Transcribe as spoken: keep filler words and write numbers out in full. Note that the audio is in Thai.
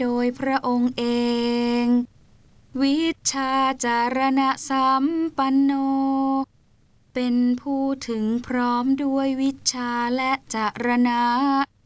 โดยพระองค์เอง วิชชาจารณสัมปันโนเป็นผู้ถึงพร้อมด้วยวิชชาและจารณะ